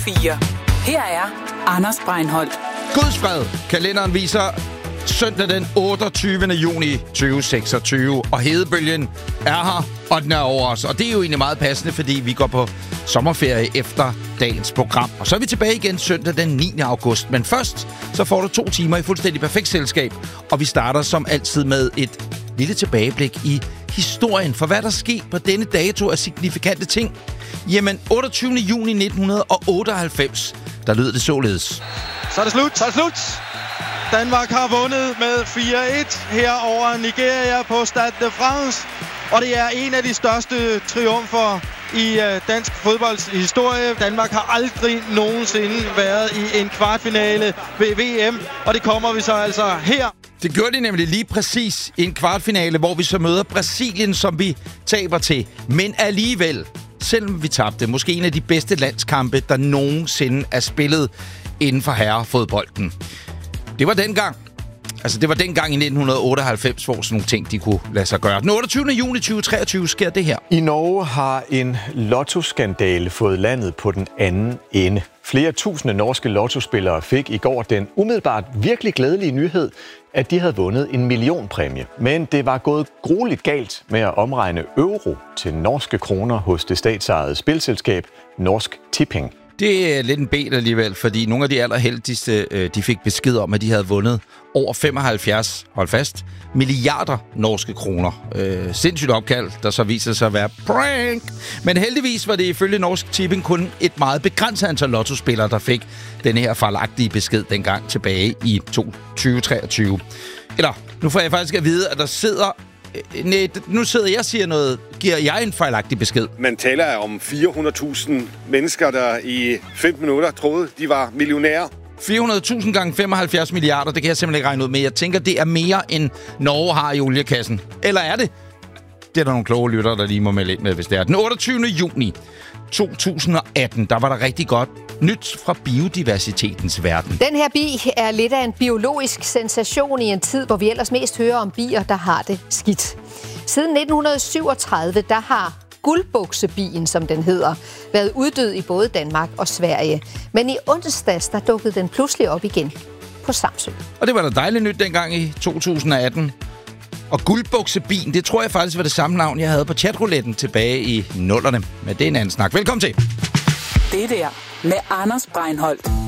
4. Her er Anders Breinholt. Guds fred. Kalenderen viser søndag den 28. juni 2026, og hedebølgen er her, og den er over os. Og det er jo egentlig meget passende, fordi vi går på sommerferie efter dagens program. Og så er vi tilbage igen søndag den 9. august. Men først, så får du 2 timer i fuldstændig perfekt selskab. Og vi starter som altid med et lille tilbageblik i historien. For hvad der skete på denne dato af signifikante ting. Jamen, 28. juni 1998, der lød det således. Så er det slut. Danmark har vundet med 4-1 her over Nigeria på Stade de France. Og det er en af de største triumfer i dansk fodbolds historie. Danmark har aldrig nogensinde været i en kvartfinale ved VM, og det kommer vi så altså her. Det gjorde de nemlig lige præcis i en kvartfinale, hvor vi så møder Brasilien, som vi taber til. Men alligevel, selvom vi tabte, måske en af de bedste landskampe, der nogensinde er spillet inden for herrefodbolden. Det var dengang. Altså, det var dengang i 1998, hvor sådan nogle ting, de kunne lade sig gøre. Den 28. juni 2023 sker det her. I Norge har en lottoskandale fået landet på den anden ende. Flere tusinde norske lottospillere fik i går den umiddelbart virkelig glædelige nyhed, at de havde vundet en millionpræmie. Men det var gået grueligt galt med at omregne euro til norske kroner hos det statsejede spilselskab Norsk Tipping. Det er lidt en bed alligevel, fordi nogle af de allerheldigste, de fik besked om, at de havde vundet over 75, hold fast, milliarder norske kroner. Sindssygt opkald, der så viser sig at være prank. Men heldigvis var det ifølge Norsk Tipping kun et meget begrænset antal lottospillere, der fik den her fejlagtige besked dengang tilbage i 2023. Eller, nu får jeg faktisk at vide, at der sidder... nu sidder jeg og siger noget. Giver jeg en fejlagtig besked? Man taler om 400.000 mennesker, der i 15 minutter troede, de var millionærer. 400.000 gange 75 milliarder, det kan jeg simpelthen ikke regne ud med. Jeg tænker, det er mere, end Norge har i oliekassen. Eller er det? Det er der nogle kloge lyttere, der lige må melde ind med, hvis det er. Den 28. juni 2018, der var der rigtig godt nyt fra biodiversitetens verden. Den her bi er lidt af en biologisk sensation i en tid, hvor vi ellers mest hører om bier, der har det skidt. Siden 1937, der har guldbuksebien, som den hedder, været uddød i både Danmark og Sverige. Men i onsdags, der dukkede den pludselig op igen på Samsø. Og det var da dejligt nyt dengang i 2018. Og guldbuksebien, det tror jeg faktisk var det samme navn, jeg havde på chatrouletten tilbage i 00'erne. Men det er en anden snak. Velkommen til. Det der med Anders Breinholt.